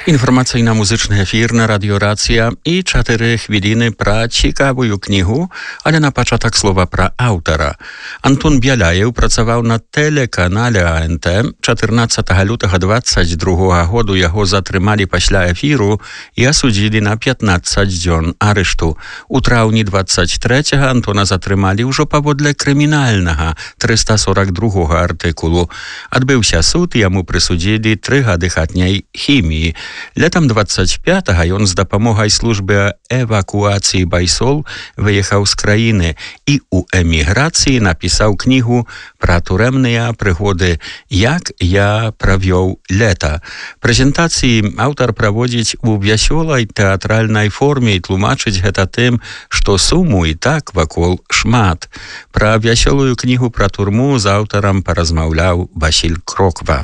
Інфармацыйна-музычны эфір на радыёрацыя і 4 хвіліны пра цікавую кнігу, але на пачатак слова пра аўтара. Антон Бяляеў працаваў на тэлеканале АНТ. 14 лютага 22 году яго затрымалі пасля эфіру і асудзілі на 15 дзён арышту. У траўні 23-го Антона затрымалі ўжо паводле крымінальнага 342 артыкулу. Адбыўся суд, яму прысудзілі 3 гады хатняй хіміі. Летом 25-го ён з дапамогай службы эвакуацыі Байсол выехаў з краіны і ў эміграцыі напісаў кнігу пра турэмныя прыгоды «Як я правёў лета». Прэзентацыі аўтар праводзіць у вясёлай тэатральнай форме і тлумачыць гэта тым, што суму і так вакол шмат. Пра вясёлую кнігу пра турму з аўтарам паразмаўляў Васіль Кроква.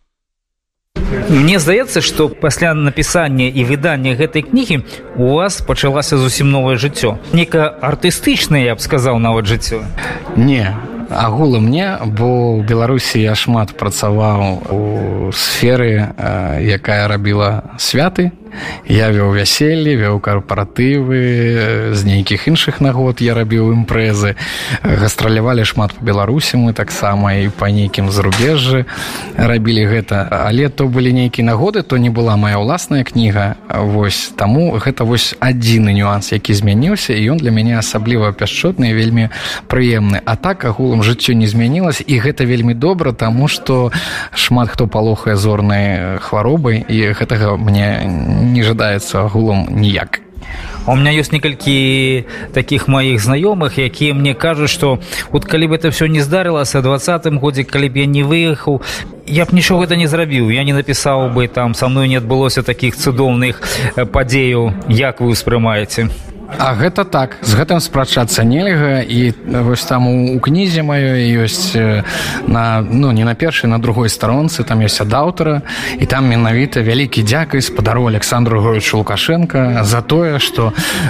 Мне здаецца, што пасля напісання і выдання гэтай кнігі у вас пачалася зусім новае жыццё. Некае артыстычнае, я б сказаў, нават жыццё. Не, агулам не, бо ў Беларусі я шмат працаваў у сферы, якая рабіла святы. Я вёў вяселлі, вёў карпаратывы, з нейкіх іншых нагод я рабіў імпрэзы. Гастралявалі шмат па Беларусі мы таксама і па нейкім зарубежжы рабілі гэта. Але то былі нейкія нагоды, то не была моя ўласная кніга. Вось, таму гэта вось адзіны нюанс, які змяніўся, і ён для мяне асабліва пяшчотны і вельмі прыемны. А так агулам жыццё не змянілася, і гэта вельмі добра, таму што шмат хто палохае зорнай хваробай, і гэтага мне не жадаецца агулам ніяк. У меня ёсць некалькі такіх маіх знаёмых, якія мне кажуць, што вот калі б это все не здарылася ў 20-м годзе, калі б я не выехаў, я б нічого гэта не зрабіў, я не напісаў бы там, са мной не адбылося такіх цудоўных падзеяў, як вы ўспрымаеце. А гэта так, з гэтым спрачацца нельга, і вось там у кнізе маёй ёсць не на першай, на другой старонцы, там ёсць ад аўтара, і там менавіта вялікі дзякуй спадару Александру Григорьевичу Лукашенко за тое, што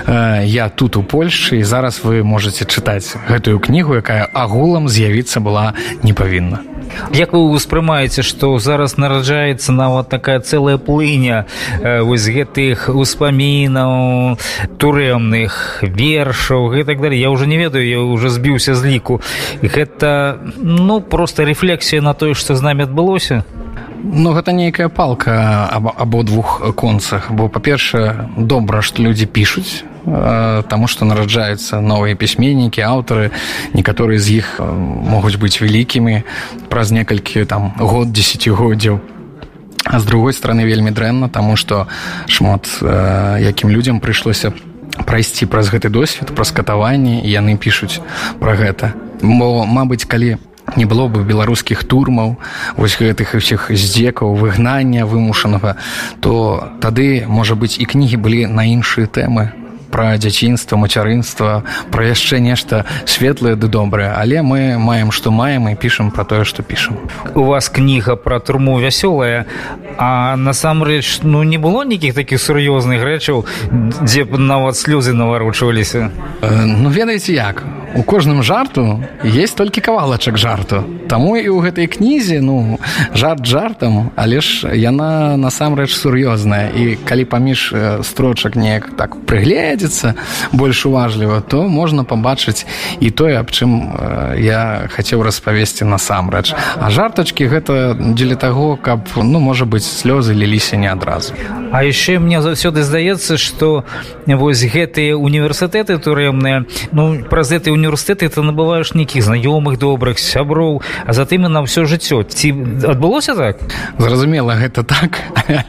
я тут у Польшчы, і зараз вы можаце чытаць гэтую кнігу, якая агулам з'явіцца была не павінна. Як вы ўспрымаеце, што зараз нараджаецца нават такая цэлая плыня вось гэтых успамінаў, турэмных вершаў і так далее? Я ўжо не ведаю, я ўжо збіўся з ліку. Гэта, проста рэфлексія на тое, што з намі адбылося? Гэта нейкая палка абодвух концах, бо, па-першае, добра, што людзі пішуць, таму што нараджаюцца новыя пісьменнікі, аўтары, некаторыя з іх могуць быць вялікімі праз некалькі год, дзесяцігоддзяў. А з другой стороны вельмі дрэнна, таму што шмат якім людзям прыйшлося прайсці праз гэты досвед, праз катаванні, і яны пішуць пра гэта. Бо, мабыць, калі не было бы беларускіх турмаў, вось гэтых усіх здзекаў, выгнання вымушанага, то тады, можа быць, і кнігі былі на іншыя тэмы, пра дзяцінства, мацярынства, пра яшчэ нешта светлае ды добрае, але мы маем, што маем, і пішам пра тое, што пішам. У вас кніга пра турму вясёлая, а насамрэч, не было нейкіх такіх сур'ёзных рэчаў, дзе б нават слёзы наварочваліся? Ведаеце як? У кожным жарту есть толькі кавалачак жарту. Таму і ў гэтай кнізе, жарт жартам, але ж яна насамрэч сур'ёзная. І калі паміж строчак неяк так прыгледзецца больш уважліва, то можна пабачыць і тое, аб чым я хацеў распавесці насамрэч. А жартачкі гэта дзеля таго, каб, можа быць, слёзы ліліся не адразу. А яшчэ мне заўсёды здаецца, што вось гэтыя універсітэты турэмныя, праз гэтыя універсітэты ты набываеш нейкіх знаёмых, добрых, сяброў, а затым і на ўсё жыццё. Ці адбылося так? Зразумела, гэта так.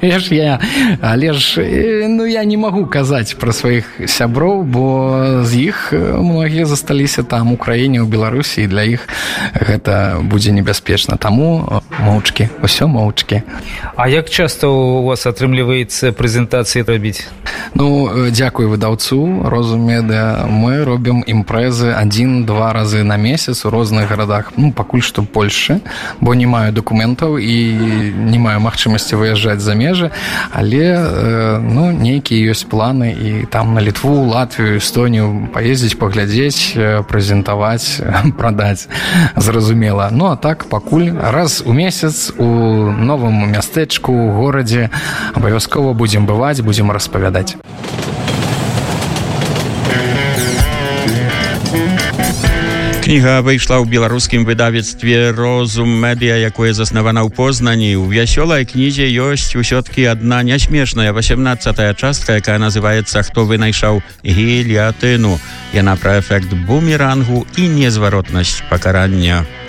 Але ж я не магу казаць пра сваіх сяброў, бо з іх многія засталіся там у краіне, у Беларусі, і для іх гэта будзе небяспечна. Таму моўчкі, усё моўчкі. А як часта у вас атрымліваецца прэзентацыі рабіць? Дзякуй выдаўцу Розумедыа. Мы робім імпрэзы 1-2 разы на месяц у розных гарадах. Пакуль што што Польшы, бо не маю дакументаў і не маю магчымасці выязджаць за межы, але ну, нейкія ёсць планы і там на Літву, Латвію, Эстонію паездзіць, паглядзець, прэзентаваць, прадаць, зразумела. Ну, а так, пакуль раз у месяц у новым мястэчку, у горадзе абавязкова будзем бываць, будзем распавядаць. Kniha wyszła w białoruskim wydawnictwie Rozum Media, jakое zasnowana w Poznaniu. W wiesiołej knizie jest uśrodki jedna nieśmieszna, 18 czastka, jaka nazywa się Kto wynajszał giliotynu. Jana pra efekt bumerangu i niezwarotność pokarania.